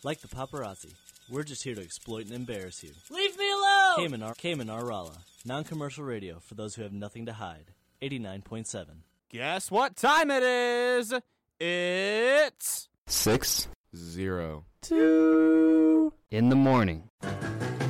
Like the paparazzi, we're just here to exploit and embarrass you. Leave me alone! Kamenar Rala, non-commercial radio for those who have nothing to hide. 89.7. Guess what time it is? It's 6:02 in the morning.